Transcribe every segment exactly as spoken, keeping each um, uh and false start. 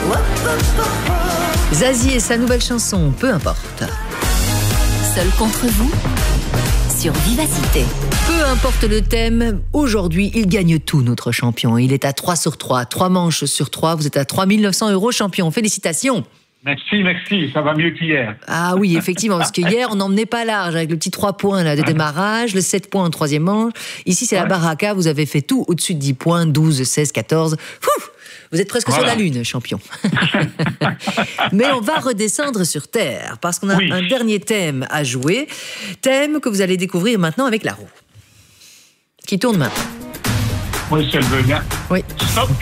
Zazie et sa nouvelle chanson, peu importe. Seul contre vous, sur Vivacité. Peu importe le thème, aujourd'hui, il gagne tout, notre champion. Il est à trois sur trois, trois manches sur trois. Vous êtes à trois mille neuf cents euros, champion. Félicitations. Merci, merci. Ça va mieux qu'hier. Ah oui, effectivement, parce que hier, on n'emmenait pas large avec le petit trois points là, de démarrage, le sept points en troisième manche. Ici, c'est ouais. la baraka. Vous avez fait tout au-dessus de dix points, douze, seize, quatorze. Fouf, vous êtes presque voilà. sur la lune, champion. Mais on va redescendre sur Terre, parce qu'on a oui. un dernier thème à jouer. Thème que vous allez découvrir maintenant avec la roue. Qui tourne maintenant. Oui, si elle veut bien. Oui. Stop.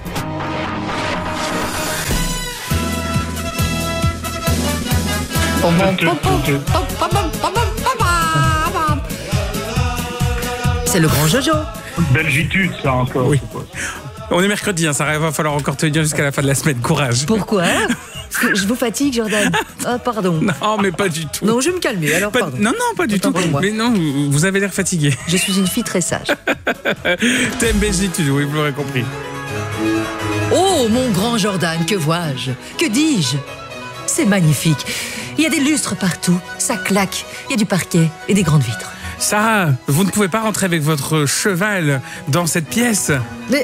C'est le grand Jojo. Belgitude, ça encore. Oui. On est mercredi, hein, ça va falloir encore tenir jusqu'à la fin de la semaine. Courage. Pourquoi ? Parce que je vous fatigue, Jordan. Ah, pardon. Non, mais pas du tout. Non, je vais me calmer, alors pas, pardon. Non, non, pas du Autant tout. Mais non, vous avez l'air fatigué. Je suis une fille très sage. Thème Belgitude, oui, vous l'aurez compris. Oh, mon grand Jordan, que vois-je ? Que dis-je ? C'est magnifique. Il y a des lustres partout, ça claque. Il y a du parquet et des grandes vitres. Sarah, vous ne pouvez pas rentrer avec votre cheval dans cette pièce. Mais...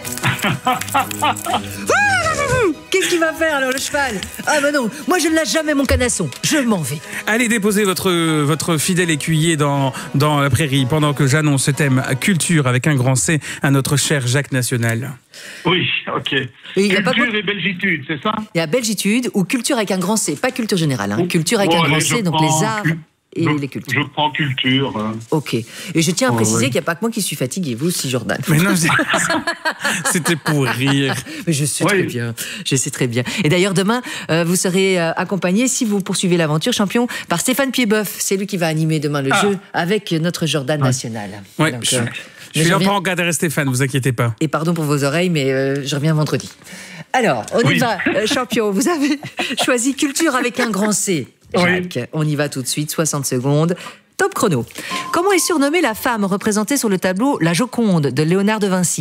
Qu'est-ce qu'il va faire alors, le cheval ? Ah ben non, moi je ne lâche jamais mon canasson, je m'en vais. Allez déposer votre, votre fidèle écuyer dans, dans la prairie pendant que j'annonce ce thème culture avec un grand C à notre cher Jacques National. Oui, ok. Et culture pas... et belgitude, c'est ça ? Il y a belgitude ou culture avec un grand C, pas culture générale, hein. Culture avec bon, un grand allez, C, donc les arts... Et je, les cultures. Je prends culture. Hein. Ok. Et je tiens à oh, préciser ouais. qu'il n'y a pas que moi qui suis fatigué, vous aussi, Jordan. Mais non, c'était pour rire. Mais je sais oui. très bien. Je sais très bien. Et d'ailleurs, demain, euh, vous serez euh, accompagné, si vous poursuivez l'aventure, champion, par Stéphane Piedboeuf. C'est lui qui va animer demain le ah. jeu avec notre Jordan ouais. national. Oui, je, euh, je suis reviens... en garde Stéphane, vous inquiétez pas. Et pardon pour vos oreilles, mais euh, je reviens vendredi. Alors, on oui. y va, euh, champion. Vous avez choisi culture avec un grand C. Jacques, oui. on y va tout de suite, soixante secondes. Top chrono. Comment est surnommée la femme représentée sur le tableau La Joconde de Léonard de Vinci ?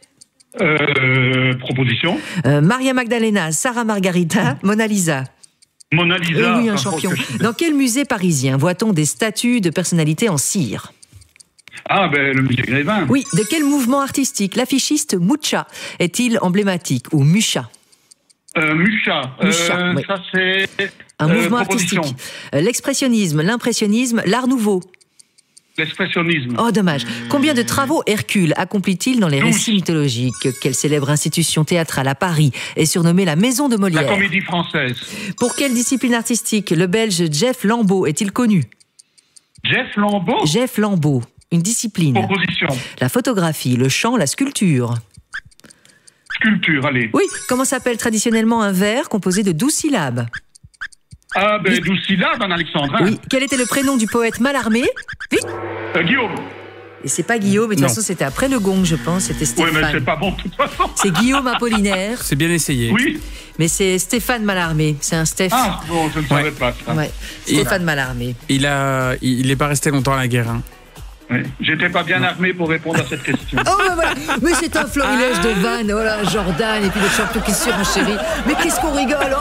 euh, Proposition. Euh, Maria Magdalena, Sarah Margarita, Mona Lisa. Mona Lisa. Euh, oui, un champion. Dans quel musée parisien voit-on des statues de personnalités en cire ? Ah, ben le musée Grévin. Oui, de quel mouvement artistique l'affichiste Mucha est-il emblématique ou Mucha ? Euh, Mucha. Mucha euh, oui. Ça, c'est... Un euh, mouvement artistique. L'expressionnisme, l'impressionnisme, l'art nouveau. L'expressionnisme. Oh, dommage. Combien de travaux Hercule accomplit-il dans les douze. Récits mythologiques ? Quelle célèbre institution théâtrale à Paris est surnommée la Maison de Molière ? La Comédie Française. Pour quelle discipline artistique le Belge Jeff Lambeau est-il connu ? Jeff Lambeau. Jeff Lambeau. Une discipline. Proposition. La photographie, le chant, la sculpture. Sculpture, allez. Oui, comment s'appelle traditionnellement un vers composé de douze syllabes ? Ah, ben, douze syllabes en alexandrin. Oui, quel était le prénom du poète Mallarmé ? Vite ! euh, Guillaume. Et c'est pas Guillaume, mais de toute façon, c'était après le gong, je pense, c'était Stéphane. Oui, mais c'est pas bon, de toute façon. C'est Guillaume Apollinaire. C'est bien essayé. Oui. Mais c'est Stéphane Mallarmé, c'est un Steph. Ah, bon, je ne savais ouais. pas ça. Ouais. Stéphane Mallarmé. Il a, il n'est pas resté longtemps à la guerre, hein. Oui. J'étais pas bien armé pour répondre à cette question. Oh, mais voilà. Mais c'est un florilège de vannes. Oh là, Jordan, et puis le champion qui surenchérit. Mais qu'est-ce qu'on rigole,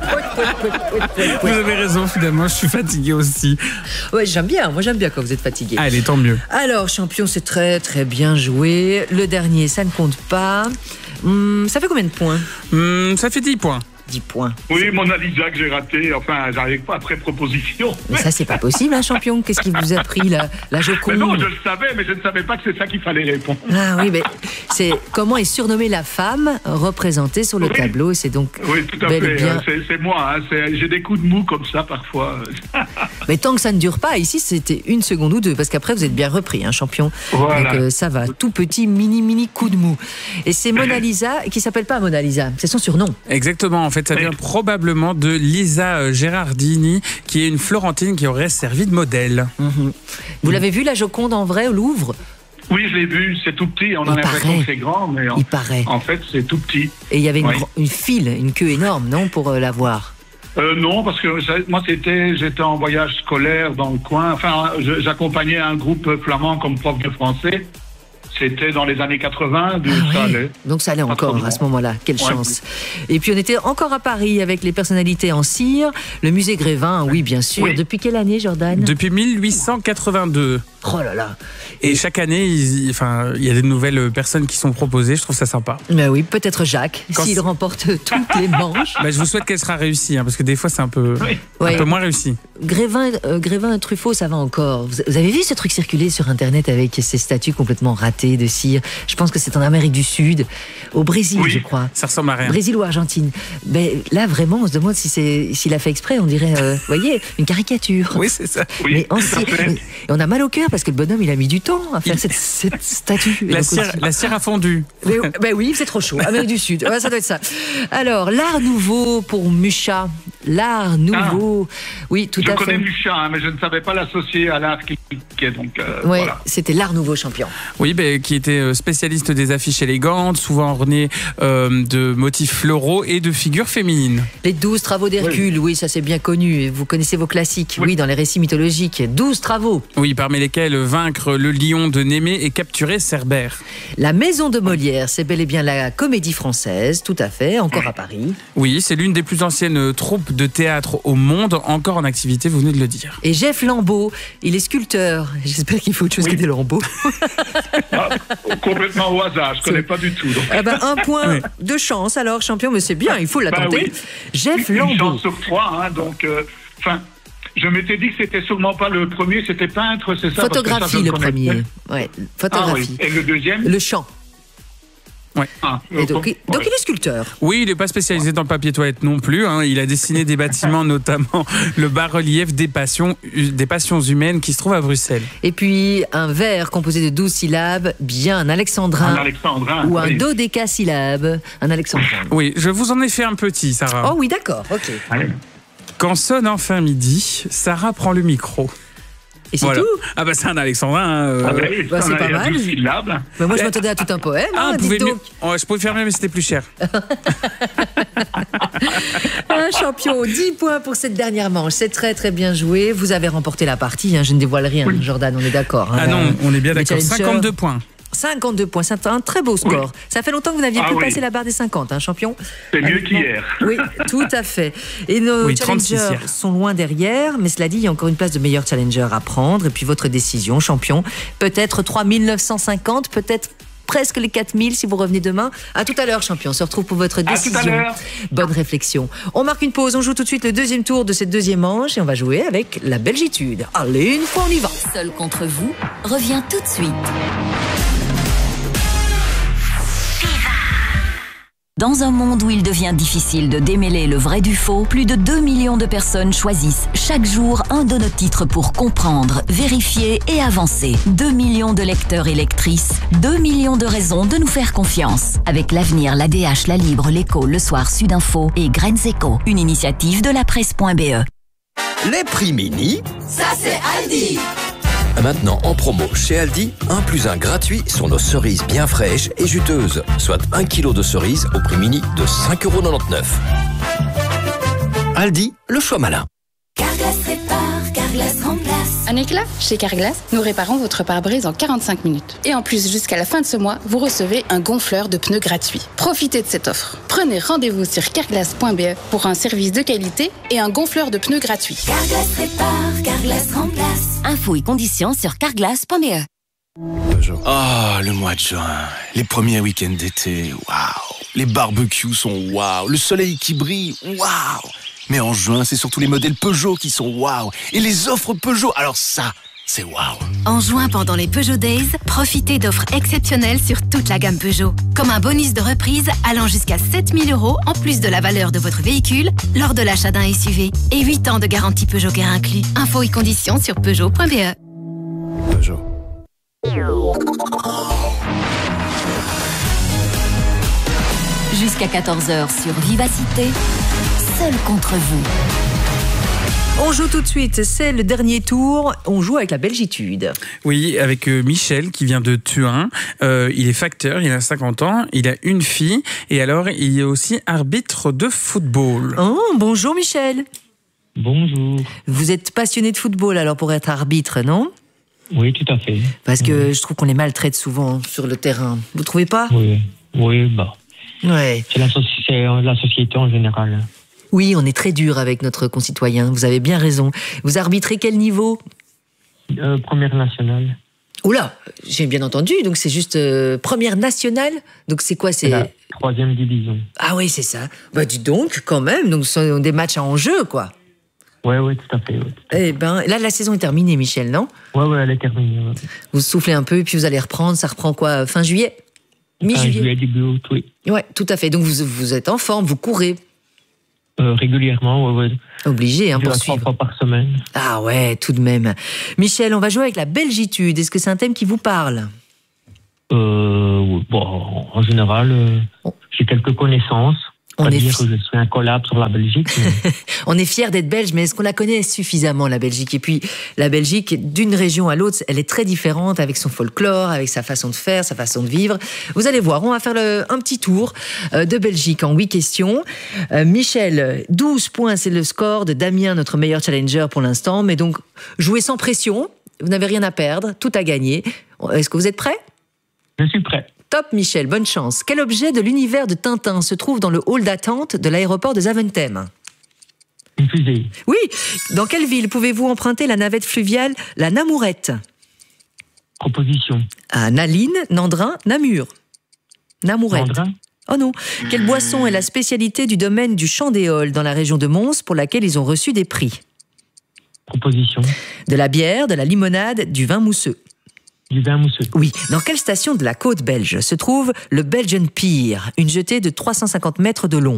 oh. Vous avez raison, finalement, je suis fatigué aussi. Ouais, j'aime bien. Moi, j'aime bien quand vous êtes fatigué. Allez, tant mieux. Alors, champion, c'est très, très bien joué. Le dernier, ça ne compte pas. Hum, ça fait combien de points ? Hum, Ça fait dix points. dix points. Oui, Mona Lisa que j'ai raté. Enfin, j'arrive pas après proposition. Mais ça, c'est pas possible, hein, champion. Qu'est-ce qui vous a pris, la, la Joconde ? Mais non, je le savais, mais je ne savais pas que c'est ça qu'il fallait répondre. Ah oui, mais c'est comment est surnommée la femme représentée sur le oui. tableau. Et c'est donc oui, tout à bel fait. et bien... C'est, c'est moi. Hein. C'est, j'ai des coups de mou comme ça parfois. Mais tant que ça ne dure pas, ici, c'était une seconde ou deux, parce qu'après, vous êtes bien repris, hein, champion. Voilà. Donc euh, ça va. Tout petit, mini, mini coup de mou. Et c'est Mona Lisa, qui s'appelle pas Mona Lisa. C'est son surnom. Exactement. En fait, ça vient probablement de Lisa Gherardini, qui est une Florentine qui aurait servi de modèle. Mmh. Vous l'avez vu, la Joconde, en vrai, au Louvre ? Oui, je l'ai vu, c'est tout petit. On il a l'impression paraît. que c'est grand, mais en, il paraît. en fait, c'est tout petit. Et il y avait une, oui. gro- une file, une queue énorme, non, pour euh, la voir ? Euh, non, parce que moi, c'était, j'étais en voyage scolaire dans le coin. Enfin, je, j'accompagnais un groupe flamand comme prof de français. C'était dans les années quatre-vingts, de, Ah ça ouais. allait. Donc ça allait Pas encore trop à ce moment-là. Quelle Ouais. chance. Et puis on était encore à Paris avec les personnalités en cire, le musée Grévin, oui bien sûr. Oui. Depuis quelle année, Jordan? Depuis mille huit cent quatre-vingt-deux. Oh là là. Et chaque année, il, enfin, il y a des nouvelles personnes qui sont proposées. Je trouve ça sympa. Mais oui, peut-être Jacques, Quand s'il c'est- remporte toutes les manches. Bah, je vous souhaite qu'elle sera réussie, hein, parce que des fois, c'est un peu, Oui. un Ouais. peu moins réussi. Grévin, euh, Grévin et Truffaut, ça va encore. Vous, vous avez vu ce truc circuler sur Internet avec ces statues complètement ratées de cire? Je pense que c'est en Amérique du Sud, au Brésil, Oui. je crois. Ça ressemble à rien. Brésil ou Argentine. Ben, là, vraiment, on se demande si c'est, s'il a fait exprès. On dirait, euh, vous voyez, une caricature. Oui, c'est ça. Oui, Mais en tout à cire. fait. Et on a mal au cœur parce que le bonhomme, il a mis du temps à faire cette, cette statue. Et La donc, cire, la cire a fondu. mais, ben oui, c'est trop chaud. Amérique du Sud. Ouais, ça doit être ça. Alors, l'art nouveau pour Mucha. L'art nouveau. Oui, tout Je à connais fait. Mucha, hein, mais je ne savais pas l'associer à l'art qui est donc euh, Ouais, voilà. c'était l'art nouveau champion. Oui, ben, qui était euh, spécialiste des affiches élégantes, souvent ornées euh, de motifs floraux et de figures féminines. Les douze travaux d'Hercule, oui. ça c'est bien connu. Et vous connaissez vos classiques, oui. Oui. dans les récits mythologiques. douze travaux. Oui, parmi lesquels vaincre le lion de Némée et capturer Cerbère. La Maison de Molière, c'est bel et bien la comédie française, tout à fait, encore à Paris. Oui, c'est l'une des plus anciennes troupes de théâtre au monde, encore en activité, vous venez de le dire. Et Jeff Lambeau, il est sculpteur. J'espère qu'il faut autre chose Oui. que des lambeaux. Ah, complètement au hasard, je connais pas du tout. Donc. Ah ben, un point Oui. de chance, alors, champion, mais c'est bien, il faut la Bah tenter. oui. Jeff Une Lambeau. chance sur trois, hein, donc, euh, enfin, je m'étais dit que c'était sûrement pas le premier, c'était peintre, c'est ça? parce que ça, je Photographie, le connaissais. premier. Ouais, Ah photographie. oui, et le deuxième? Le chant. Ah, Et donc, ouais. il- donc il est sculpteur. Oui, il n'est pas spécialisé dans le papier toilette non plus. hein. Il a dessiné des bâtiments, notamment le bas-relief des passions, des passions humaines qui se trouve à Bruxelles. Et puis un vers composé de douze syllabes, bien un alexandrin. Un alexandrin. Ou un oui. dodécasyllabe, un alexandrin. Oui, je vous en ai fait un petit, Sarah. Oh oui, d'accord, ok. Allez. Quand sonne enfin midi, Sarah prend le micro. Et c'est Voilà. tout. Ah bah c'est un alexandrin. hein, euh. Ah, ben, bah, c'est ça, pas il y a mal. douze syllabes. Mais moi, je m'attendais à tout un poème. Ah, hein, vous dites pouvez mieux. donc. Oh, je pouvais faire mieux, mais c'était plus cher. Un champion, dix points pour cette dernière manche. C'est très très bien joué. Vous avez remporté la partie. hein. Je ne dévoile rien, Jordan, on est d'accord. hein. Ah non, on est bien Les d'accord. challengers. cinquante-deux points. cinquante-deux points, c'est un très beau score. Ça fait longtemps que vous n'aviez Ah plus oui. passé la barre des cinquante, hein, champion. C'est mieux Ah, qu'hier. Oui, tout à fait. Et nos Oui, trente-six challengers hier. sont loin derrière, mais cela dit, il y a encore une place de meilleur challenger à prendre. Et puis votre décision, champion, peut-être trois mille neuf cent cinquante, peut-être presque les quatre mille si vous revenez demain. À tout à l'heure, champion. On se retrouve pour votre À tout à décision. l'heure. Bonne réflexion. On marque une pause. On joue tout de suite le deuxième tour de cette deuxième manche et on va jouer avec la Belgitude. Allez, une fois on y va. Seul contre vous revient tout de suite. Dans un monde où il devient difficile de démêler le vrai du faux, plus de deux millions de personnes choisissent chaque jour un de nos titres pour comprendre, vérifier et avancer. deux millions de lecteurs et lectrices, deux millions de raisons de nous faire confiance. Avec l'avenir, l'A D H, La Libre, l'Écho, Le Soir, Sudinfo et Graines Éco, une initiative de la presse.be. Les prix mini. Ça c'est Aldi. Maintenant en promo chez Aldi, un plus un gratuit sur nos cerises bien fraîches et juteuses. Soit un kilo de cerises au prix mini de cinq euros quatre-vingt-dix-neuf. Aldi, le choix malin. Carglass répare, Carglass remplace. Un éclat? Chez Carglass, nous réparons votre pare-brise en quarante-cinq minutes. Et en plus, jusqu'à la fin de ce mois, vous recevez un gonfleur de pneus gratuit. Profitez de cette offre. Prenez rendez-vous sur carglass point b e pour un service de qualité et un gonfleur de pneus gratuit. Carglass répare, Carglass remplace. Infos et conditions sur carglass point b e. Ah, le mois de juin, les premiers week-ends d'été, waouh. Les barbecues sont waouh, le soleil qui brille, waouh. Mais en juin, c'est surtout les modèles Peugeot qui sont waouh. Et les offres Peugeot, alors ça, c'est waouh. En juin, pendant les Peugeot Days, profitez d'offres exceptionnelles sur toute la gamme Peugeot. Comme un bonus de reprise allant jusqu'à sept mille euros en plus de la valeur de votre véhicule lors de l'achat d'un S U V. Et huit ans de garantie Peugeot Care inclus. Infos et conditions sur peugeot point b e. Peugeot. Jusqu'à quatorze heures sur Vivacité, seul contre vous. On joue tout de suite. C'est le dernier tour. On joue avec la Belgitude. Oui, avec euh, Michel qui vient de Thuin. Euh, il est facteur, il a cinquante ans, il a une fille et alors il est aussi arbitre de football. Oh, bonjour Michel. Bonjour. Vous êtes passionné de football alors pour être arbitre, non? Oui, tout à fait. Parce que oui. je trouve qu'on les maltraite souvent sur le terrain. Vous trouvez pas ? Oui, oui, bah. Ouais. C'est la, so- c'est la société en général. Oui, on est très dur avec notre concitoyen. Vous avez bien raison. Vous arbitrez quel niveau ? Euh, première nationale. Oula, j'ai bien entendu. Donc c'est juste euh, première nationale. Donc c'est quoi ? C'est la troisième division. Ah oui, c'est ça. Bah dis donc, quand même. Donc ce sont des matchs à enjeu, quoi. Oui, oui, tout à fait. Oui. Eh ben, là, la saison est terminée, Michel, non ? Oui, oui, elle est terminée. Ouais. Vous soufflez un peu, puis vous allez reprendre. Ça reprend quoi ? Fin juillet ? Mi-juillet ? Fin juillet, début août, oui. Ouais, tout à fait. Donc vous, vous êtes en forme, vous courez. Euh, régulièrement, oui, oui. Obligé, hein, Deux pour à trois suivre. fois par semaine. Ah ouais, tout de même. Michel, on va jouer avec la belgitude. Est-ce que c'est un thème qui vous parle ? Euh, oui, bon, en général, euh, Oh. j'ai quelques connaissances. On Pas est dire fi- que je suis un collab sur la Belgique. mais- On est fiers d'être belge, mais est-ce qu'on la connaît suffisamment, la Belgique ? Et puis, la Belgique, d'une région à l'autre, elle est très différente avec son folklore, avec sa façon de faire, sa façon de vivre. Vous allez voir, on va faire le- un petit tour euh, de Belgique en huit questions. Euh, Michel, douze points, c'est le score de Damien, notre meilleur challenger pour l'instant. Mais donc, jouez sans pression, vous n'avez rien à perdre, tout à gagner. Est-ce que vous êtes prêts ? Je suis prêt. Top Michel, bonne chance. Quel objet de l'univers de Tintin se trouve dans le hall d'attente de l'aéroport de Zaventem ? Une fusée. Oui, dans quelle ville pouvez-vous emprunter la navette fluviale La Namourette ? Proposition. À Naline, Nandrin, Namur. Namourette. Mandrin. Oh non. Quelle boisson est la spécialité du domaine du Chandéol dans la région de Mons pour laquelle ils ont reçu des prix ? Proposition. De la bière, de la limonade, du vin mousseux. Du vin mousseux. Oui. Dans quelle station de la côte belge se trouve le Belgian Pier, une jetée de trois cent cinquante mètres de long ?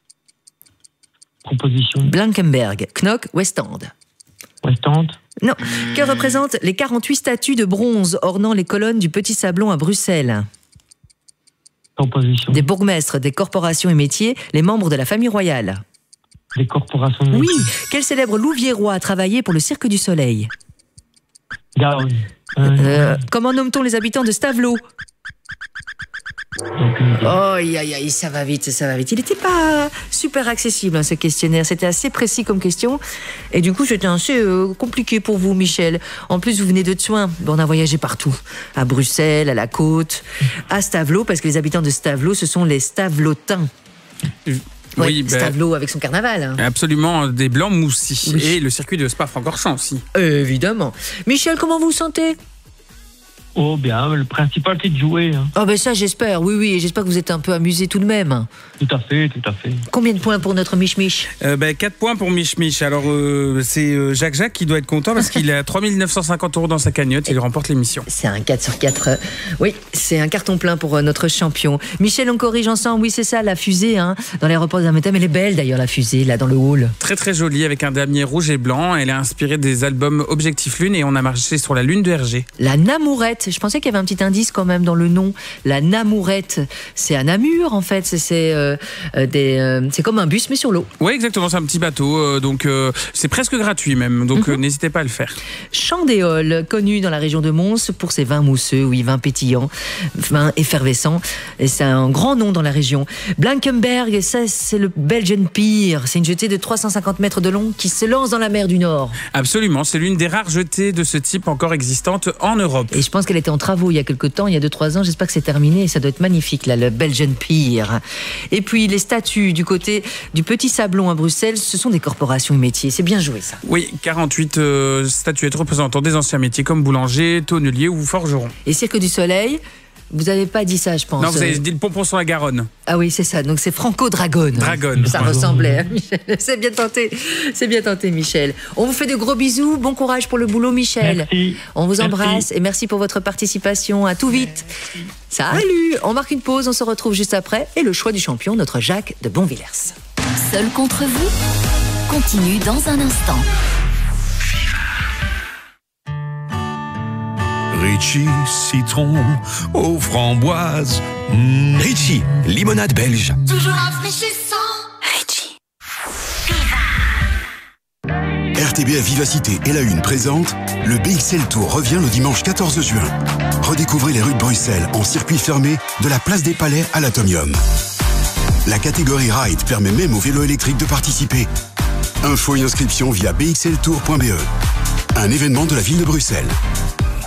Proposition. Blankenberg, Knock, Westend. Westend. Non. Que représentent les quarante-huit statues de bronze ornant les colonnes du Petit Sablon à Bruxelles ? Proposition. Des bourgmestres, des corporations et métiers, les membres de la famille royale. Des corporations. de Oui. métiers. Quel célèbre louviérois a travaillé pour le Cirque du Soleil ? Garonne. Euh, Euh, Comment nomme-t-on les habitants de Stavelot ? aucune idée. Oh, aïe, aïe, aïe, ça va vite, ça va vite. Il n'était pas super accessible, hein, ce questionnaire. C'était assez précis comme question. Et du coup, c'était assez euh, compliqué pour vous, Michel. En plus, vous venez de Thuin. Bon, on a voyagé partout. À Bruxelles, à la côte, à Stavelot, parce que les habitants de Stavelot, ce sont les Stavelotins. Ouais, Oui, ben, Stavelot avec son carnaval. Hein. absolument, des blancs moussis. Oui. Et le circuit de Spa-Francorchamps aussi. Évidemment. Michel, comment vous vous sentez ? Oh bien, le principal c'est de jouer. Hein. Oh ben ça, j'espère. Oui, oui. J'espère que vous êtes un peu amusé tout de même. Tout à fait, tout à fait. Combien de points pour notre Mich Mich ? Euh, ben, quatre points pour Mich Mich. Alors, euh, c'est euh, Jacques Jacques qui doit être content parce qu'il a trois mille neuf cent cinquante euros dans sa cagnotte. Il remporte l'émission. C'est un quatre sur quatre. euh, Oui, c'est un carton plein pour euh, notre champion. Michel, on corrige ensemble. Oui, c'est ça, la fusée, hein, dans l'aéroport de Zaventem. Elle est belle d'ailleurs, la fusée, là, dans le hall. Très très jolie avec un damier rouge et blanc. Elle est inspirée des albums Objectif Lune et on a marché sur la Lune de Hergé. La Namourette. Je pensais qu'il y avait un petit indice quand même dans le nom. La Namourette. C'est à Namur, en fait. C'est, c'est, euh, euh, des, euh, c'est comme un bus, mais sur l'eau. Oui, exactement, c'est un petit bateau. euh, donc, euh, c'est presque gratuit même. Donc, euh, n'hésitez pas à le faire. Chandéol, connu dans la région de Mons pour ses vins mousseux, oui, vins pétillants, vins effervescents. Et c'est un grand nom dans la région. Blankenberg, ça, c'est le Belgian Pier. C'est une jetée de trois cent cinquante mètres de long qui se lance dans la mer du Nord. Absolument, c'est l'une des rares jetées de ce type encore existantes en Europe. Et je pense qu'elle était en travaux il y a quelque temps, il y a deux trois ans. J'espère que c'est terminé. Ça doit être magnifique, là, le Belgian Pier. Et puis, les statues du côté du Petit Sablon à Bruxelles, ce sont des corporations et métiers. C'est bien joué, ça. Oui, quarante-huit euh, statuettes représentant des anciens métiers comme boulanger, tonnelier ou forgeron. Et Cirque du Soleil, vous n'avez pas dit ça, je pense. Non, vous avez dit le pompon sur la Garonne. Ah oui, c'est ça. Donc c'est Franco Dragon. Dragon. Ça ressemblait, hein, Michel. C'est bien tenté. C'est bien tenté, Michel. On vous fait de gros bisous. Bon courage pour le boulot, Michel. Merci. On vous Merci. embrasse et merci pour votre participation. À tout vite. Salut. On marque une pause. On se retrouve juste après. Et le choix du champion, notre Jacques de Bonvillers. Seul contre vous continue dans un instant. Ritchie, citron aux framboises. Mmh. Ritchie, limonade belge. Toujours rafraîchissant. Ritchie. R T B F Vivacité et la Une présente le B X L Tour revient le dimanche quatorze juin. Redécouvrez les rues de Bruxelles en circuit fermé de la place des Palais à l'Atomium. La catégorie Ride permet même aux vélos électriques de participer. Info et inscription via b x l tour point b e. Un événement de la ville de Bruxelles.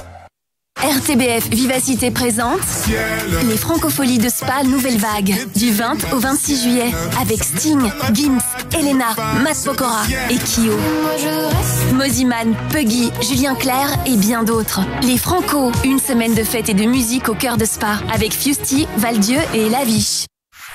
R T B F Vivacité présente les Francopholies de Spa Nouvelle Vague du vingt au vingt-six juillet avec Sting, Gims, Elena, Matt Pokora et Kyo. Moziman, Puggy, Julien Clerc et bien d'autres. Les Franco, une semaine de fête et de musique au cœur de Spa avec Fusty, Valdieu et Laviche.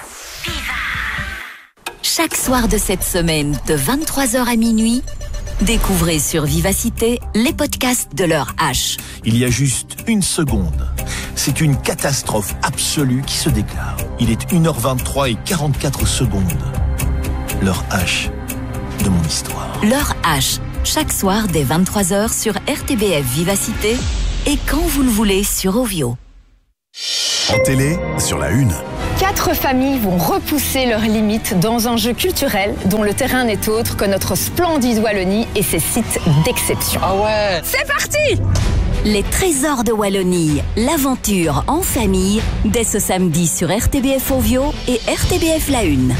Chaque soir de cette semaine, de vingt-trois heures à minuit, découvrez sur Vivacité les podcasts de l'heure H. Il y a juste une seconde. C'est une catastrophe absolue qui se déclare. Il est une heure vingt-trois et quarante-quatre secondes. L'heure H de mon histoire. L'heure H, chaque soir dès vingt-trois heures sur R T B F Vivacité et quand vous le voulez sur Ovio. En télé, sur la une. Quatre familles vont repousser leurs limites dans un jeu culturel dont le terrain n'est autre que notre splendide Wallonie et ses sites d'exception. Ah ouais! C'est parti! Les trésors de Wallonie, l'aventure en famille, dès ce samedi sur R T B F Ovio et R T B F La Une.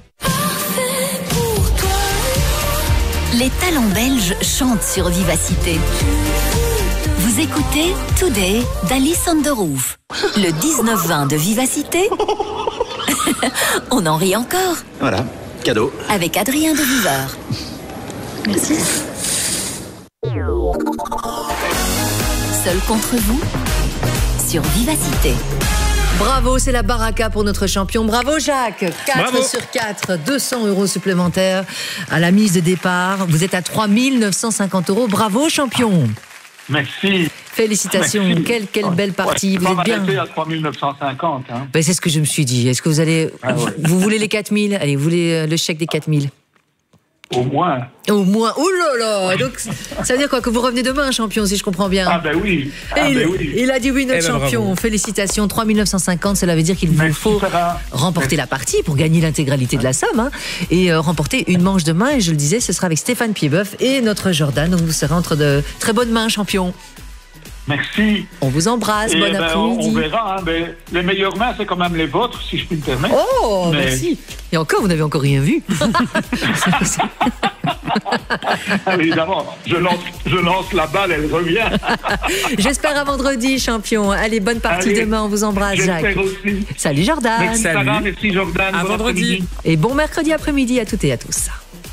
Les talents belges chantent sur Vivacité. Vous écoutez Today d'Alice on the Roof. Le dix-neuf vingt de Vivacité. On en rit encore. Voilà, cadeau. Avec Adrien de Viveur. Merci. Seul contre vous sur Vivacité. Bravo, c'est la baraka pour notre champion. Bravo Jacques. quatre Bravo. sur quatre, deux cents euros supplémentaires à la mise de départ. Vous êtes à trois mille neuf cent cinquante euros. Bravo champion. Merci. Félicitations. Merci. Quelle, quelle belle partie. Ouais, vous pas êtes bien. m'arrêter à trois mille neuf cent cinquante. Hein. Ben, c'est ce que je me suis dit. Est-ce que vous allez. Ah ouais. Vous voulez les quatre mille? Allez, vous voulez le chèque des quatre mille? Au moins. Au moins. Oh là là. Donc, ça veut dire quoi? Que vous revenez demain, champion, si je comprends bien. Ah ben oui. Et Ah il, ben oui. il a dit oui, notre Eh ben, champion. bravo. Félicitations. trois mille neuf cent cinquante, cela veut dire qu'il vous faut Sarah. remporter la partie pour gagner l'intégralité de la somme. Hein, et euh, remporter une manche de main. Et je le disais, ce sera avec Stéphane Piedboeuf et notre Jordan. Donc vous serez entre de très bonnes mains, champion. Merci. On vous embrasse. Et Bon ben, on, après-midi. on verra. Hein, ben, les meilleures mains, c'est quand même les vôtres, si je puis me permettre. Oh, Mais- merci. Et encore, vous n'avez encore rien vu. Ah, évidemment, je lance, je lance la balle, elle revient. J'espère à vendredi, champion. Allez, bonne partie Allez, demain. On vous embrasse, Jacques. j'espère aussi. Salut, Jordan. Merci, Sarah, merci, Jordan. À Bon vendredi. après-midi. Et bon mercredi après-midi à toutes et à tous.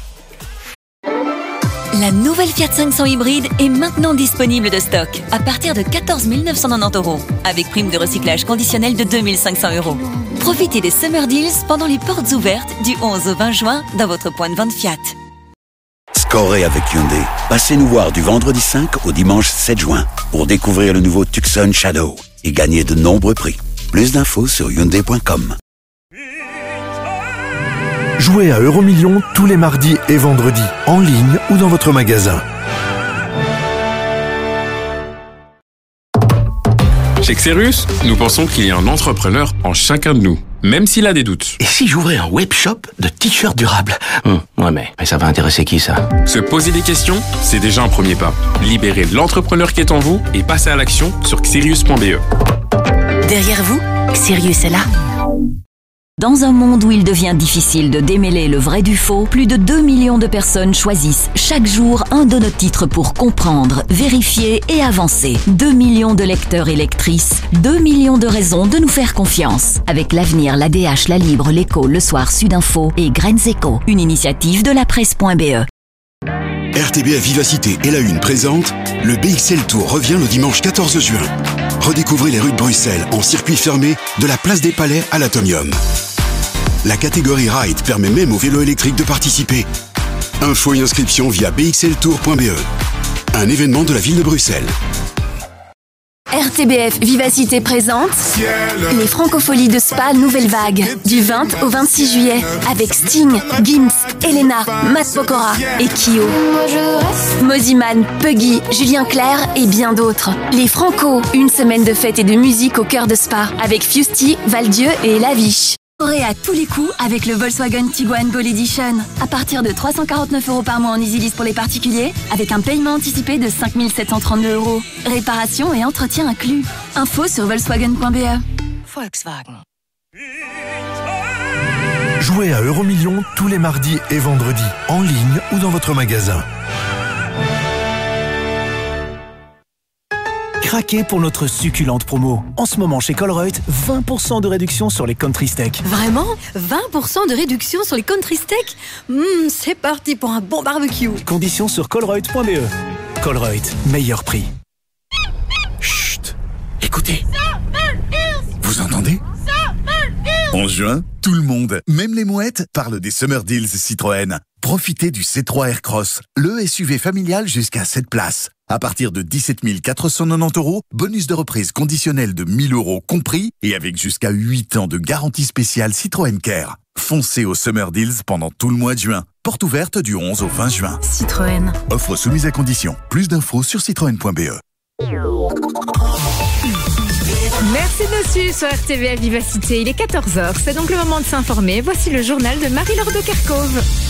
La nouvelle Fiat cinq cents hybride est maintenant disponible de stock à partir de quatorze mille neuf cent quatre-vingt-dix euros avec prime de recyclage conditionnelle de deux mille cinq cents euros. Profitez des Summer Deals pendant les portes ouvertes du onze au vingt juin dans votre point de vente Fiat. Scorez avec Hyundai. Passez nous voir du vendredi cinq au dimanche sept juin pour découvrir le nouveau Tucson Shadow et gagner de nombreux prix. Plus d'infos sur hyundai point com. Jouez à Euromillions tous les mardis et vendredis, en ligne ou dans votre magasin. Chez Xerus, nous pensons qu'il y a un entrepreneur en chacun de nous, même s'il a des doutes. Et si j'ouvrais un webshop de t-shirts durables? Hum, Ouais, mais, mais ça va intéresser qui, ça? Se poser des questions, c'est déjà un premier pas. Libérez l'entrepreneur qui est en vous et passez à l'action sur xerius point b e. Derrière vous, Sirius est là. Dans un monde où il devient difficile de démêler le vrai du faux, plus de deux millions de personnes choisissent chaque jour un de nos titres pour comprendre, vérifier et avancer. deux millions de lecteurs et lectrices, deux millions de raisons de nous faire confiance. Avec l'Avenir, l'A D H, La Libre, l'Écho, Le Soir, Sudinfo et Graines Éco, une initiative de la presse point b e. R T B F Vivacité et La Une présente le B X L Tour revient le dimanche quatorze juin. Redécouvrez les rues de Bruxelles en circuit fermé de la place des Palais à l'Atomium. La catégorie Ride permet même aux vélos électriques de participer. Info et inscription via b x l tour point b e. Un événement de la ville de Bruxelles. R T B F Vivacité présente les Francopholies de Spa Nouvelle Vague du vingt au vingt-six juillet avec Sting, Gims, Elena, Matt Pokora et Kyo. Moziman, Puggy, Julien Clerc et bien d'autres. Les Franco, une semaine de fête et de musique au cœur de Spa avec Fusty, Valdieu et Laviche. Aurez à tous les coups avec le Volkswagen Tiguan Gold Edition. À partir de trois cent quarante-neuf euros par mois en EasyLease pour les particuliers, avec un paiement anticipé de cinq mille sept cent trente-deux euros. Réparation et entretien inclus. Info sur volkswagen point b e. Volkswagen. Jouez à Euromillions tous les mardis et vendredis, en ligne ou dans votre magasin. craquez pour notre succulente promo. En ce moment chez Colruyt, vingt pour cent de réduction sur les country steaks. Vraiment ? vingt pour cent de réduction sur les country steaks ? Mmh, c'est parti pour un bon barbecue. Conditions sur colruyt point b e. Colruyt, meilleur prix. Chut, écoutez. Vous entendez ? En juin, tout le monde, même les mouettes, parle des Summer Deals Citroën. Profitez du C trois Aircross, le S U V familial jusqu'à sept places. À partir de dix-sept mille quatre cent quatre-vingt-dix euros, bonus de reprise conditionnel de mille euros compris et avec jusqu'à huit ans de garantie spéciale Citroën Care. Foncez au Summer Deals pendant tout le mois de juin. Porte ouverte du onze au vingt juin. Citroën. Offre soumise à condition. Plus d'infos sur citroën point b e. Merci de nous suivre sur R T V à Vivacité. Il est quatorze heures. C'est donc le moment de s'informer. Voici le journal de Marie-Laure de Kerkhove.